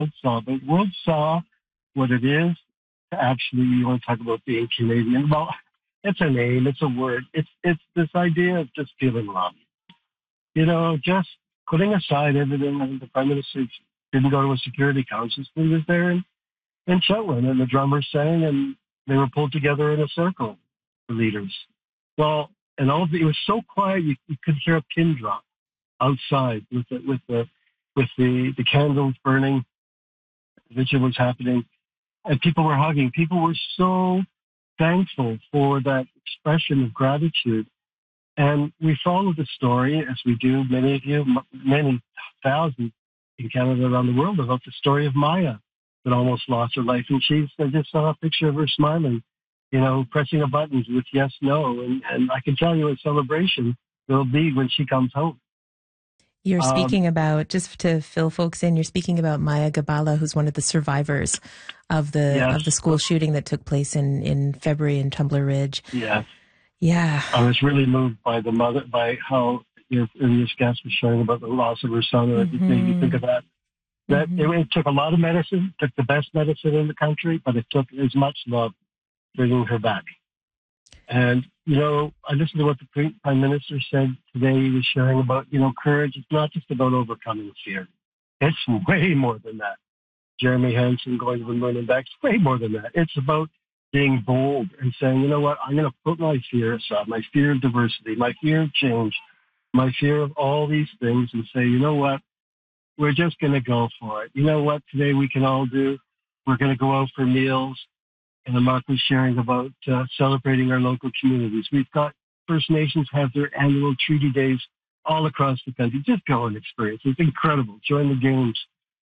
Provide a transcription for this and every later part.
The world saw what it is to actually, you want to talk about being Canadian. Well, it's a name, it's a word. It's this idea of just feeling love. Just putting aside everything. And the Prime Minister didn't go to a Security Council. He was there in Chetwynd, and the drummers sang, and they were pulled together in a circle, the leaders. Well, and it was so quiet you could hear a pin drop outside with the candles burning. Vigil was happening, and people were hugging. People were so thankful for that expression of gratitude. And we followed the story, as we do, many of you, many thousands in Canada, around the world, about the story of Maya that almost lost her life. And I just saw a picture of her smiling, pressing a button with yes, no. And I can tell you a celebration there'll be when she comes home. You're speaking about, just to fill folks in, you're speaking about Maya Gabala, who's one of the survivors of the school shooting that took place in February in Tumbler Ridge. Yes. Yeah. I was really moved by by how your previous guest was sharing about the loss of her son. And it made me think of that. It took a lot of medicine, took the best medicine in the country, but it took as much love bringing her back. And, I listened to what the Prime Minister said today. He was sharing about, courage. It's not just about overcoming fear. It's way more than that. Jeremy Hansen going to the moon and back, it's way more than that. It's about being bold and saying, you know what, I'm going to put my fear aside, my fear of diversity, my fear of change, my fear of all these things, and say, you know what, we're just going to go for it. You know what today we can all do? We're going to go out for meals. And Mark was sharing about celebrating our local communities. We've got First Nations have their annual treaty days all across the country. Just go and experience. It's incredible. Join the games.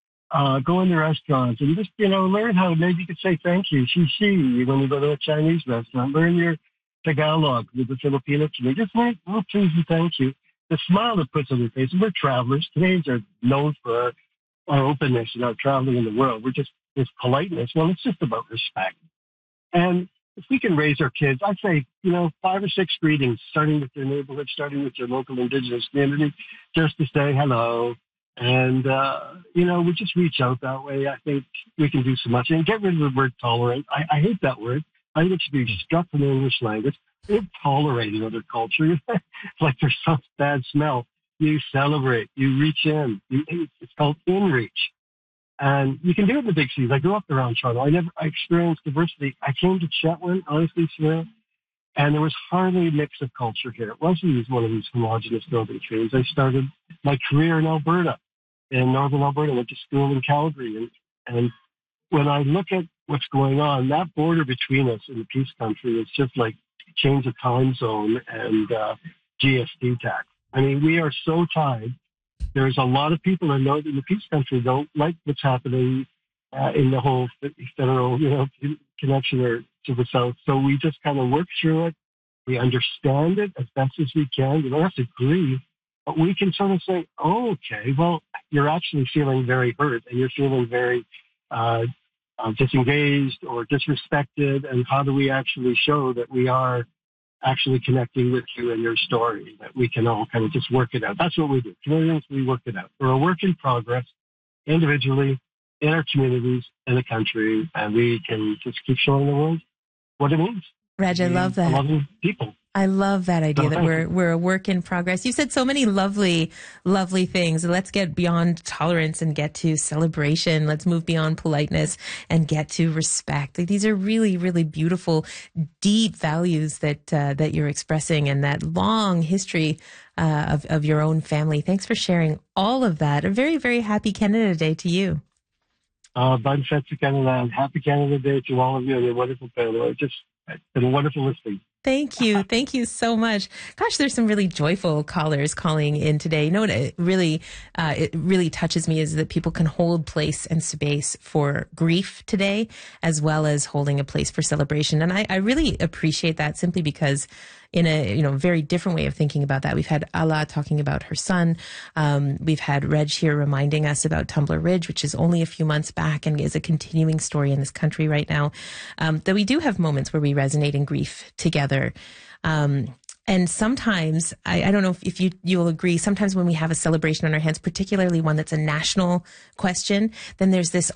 Go in the restaurants and just, learn how maybe you could say thank you, shishi, when you go to a Chinese restaurant. Learn your Tagalog with the Filipino community. Just learn, please and thank you. The smile that puts on your face. We're travelers. Canadians are known for our openness and our traveling in the world. We're just this politeness. Well, it's just about respect. And if we can raise our kids, I say, 5 or 6 greetings, starting with your neighborhood, starting with your local Indigenous community, just to say hello. And, we just reach out that way. I think we can do so much. And get rid of the word tolerant. I hate that word. I think it should be struck from the English language. We're tolerating other culture. It's like there's some bad smell. You celebrate. You reach in. It's called in-reach. And you can do it in the big cities. I grew up around Toronto. I experienced diversity. I came to Chetwynd, honestly, Sarah, and there was hardly a mix of culture here. It wasn't one of these homogenous building trees. I started my career in Alberta, in northern Alberta. I went to school in Calgary. And when I look at what's going on, that border between us in the Peace Country is just like change of time zone and GST tax. I mean, we are so tied. There's a lot of people in the Peace Country don't like what's happening in the whole federal, connection or to the South. So we just kind of work through it. We understand it as best as we can. We don't have to agree, but we can sort of say, oh, okay, well, you're actually feeling very hurt and you're feeling very disengaged or disrespected. And how do we actually show that we are actually connecting with you and your story, that we can all kind of just work it out? That's what we do. Canadians, we work it out. We're a work in progress, individually, in our communities, in the country, and we can just keep showing the world what it means. Reg, I love that. Loving people. I love that idea that we're a work in progress. You said so many lovely, lovely things. Let's get beyond tolerance and get to celebration. Let's move beyond politeness and get to respect. Like, these are really, really beautiful, deep values that you're expressing, and that long history of your own family. Thanks for sharing all of that. A very, very happy Canada Day to you. Bud Fetzer Canada, and happy Canada Day to all of you and your wonderful family. It's been a wonderful listening. Thank you. Thank you so much. Gosh, there's some really joyful callers calling in today. You know what it really touches me is that people can hold place and space for grief today, as well as holding a place for celebration. And I really appreciate that, simply because in a very different way of thinking about that. We've had Ala talking about her son. We've had Reg here reminding us about Tumbler Ridge, which is only a few months back and is a continuing story in this country right now. That we do have moments where we resonate in grief together. And sometimes, I don't know if you'll agree, sometimes when we have a celebration on our hands, particularly one that's a national question, then there's this